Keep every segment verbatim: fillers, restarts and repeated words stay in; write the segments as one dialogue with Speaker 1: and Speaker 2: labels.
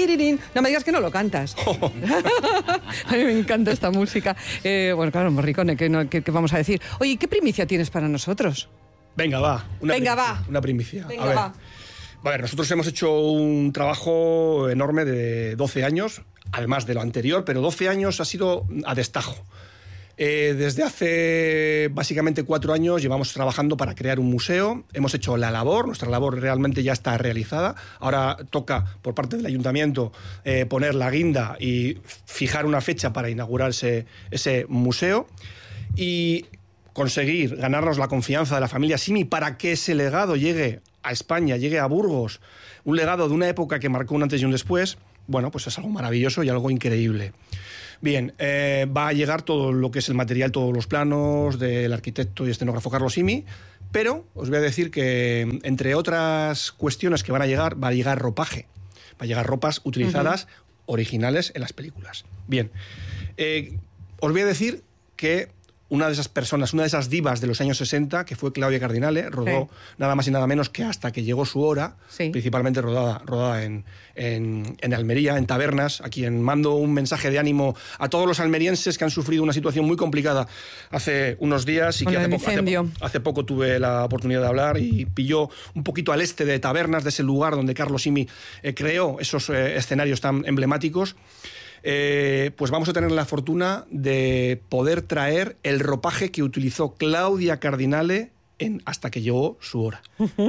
Speaker 1: Tirirín. No me digas que no lo cantas. Oh. A mí me encanta esta música. Eh, bueno, claro, Morricone, ¿qué, no, qué, qué vamos a decir? Oye, ¿qué primicia tienes para nosotros?
Speaker 2: Venga, va. Una
Speaker 1: Venga,
Speaker 2: primicia,
Speaker 1: va.
Speaker 2: Una primicia.
Speaker 1: Venga,
Speaker 2: a ver.
Speaker 1: va.
Speaker 2: A ver, nosotros hemos hecho un trabajo enorme de doce años, además de lo anterior, pero doce años ha sido a destajo. Eh, desde hace básicamente cuatro años llevamos trabajando para crear un museo. Hemos hecho la labor, nuestra labor realmente ya está realizada. Ahora toca, por parte del ayuntamiento, eh, poner la guinda y fijar una fecha para inaugurar ese, ese museo y conseguir ganarnos la confianza de la familia Simi para que ese legado llegue a España, llegue a Burgos. Un legado de una época que marcó un antes y un después. Bueno, pues es algo maravilloso y algo increíble. Bien, eh, va a llegar todo lo que es el material, todos los planos del arquitecto y escenógrafo Carlos Simi, pero os voy a decir que, entre otras cuestiones que van a llegar, va a llegar ropaje, va a llegar ropas utilizadas, uh-huh. originales en las películas. Bien, eh, os voy a decir que una de esas personas, una de esas divas de los años sesenta, que fue Claudia Cardinale, rodó sí. nada más y nada menos que Hasta que llegó su hora, sí. principalmente rodada, rodada en, en, en Almería, en tabernas, a quien mando un mensaje de ánimo a todos los almerienses que han sufrido una situación muy complicada hace unos días y
Speaker 1: Con
Speaker 2: que hace
Speaker 1: poco,
Speaker 2: hace, hace poco tuve la oportunidad de hablar y pilló un poquito al este de tabernas, de ese lugar donde Carlos Simi eh, creó esos eh, escenarios tan emblemáticos. Eh, pues vamos a tener la fortuna de poder traer el ropaje que utilizó Claudia Cardinale en Hasta que llegó su hora.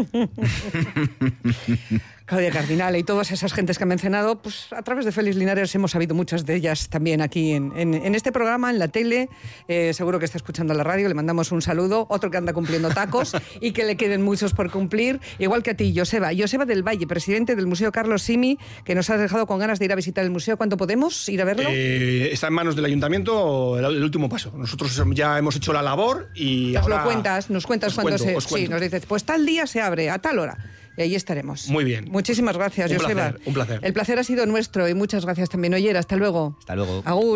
Speaker 1: Claudia Cardinale y todas esas gentes que ha mencionado, pues a través de Félix Linares hemos sabido muchas de ellas también aquí en, en, en este programa, en la tele. Eh, seguro que está escuchando la radio, le mandamos un saludo. Otro que anda cumpliendo tacos y que le queden muchos por cumplir. Igual que a ti, Joseba. Joseba del Valle, presidente del Museo Carlos Simi, que nos has dejado con ganas de ir a visitar el museo. ¿Cuándo podemos ir a verlo?
Speaker 2: Eh, está en manos del ayuntamiento el, el último paso. Nosotros ya hemos hecho la labor y
Speaker 1: nos
Speaker 2: ahora...
Speaker 1: lo cuentas, nos cuentas cuando
Speaker 2: cuento,
Speaker 1: se... Sí, nos dices, pues tal día se abre, a tal hora. Y ahí estaremos.
Speaker 2: Muy bien.
Speaker 1: Muchísimas gracias,
Speaker 2: un
Speaker 1: Joseba.
Speaker 2: Placer, un placer.
Speaker 1: El placer ha sido nuestro y muchas gracias también. Oyer, hasta luego.
Speaker 3: Hasta luego.
Speaker 1: Agur.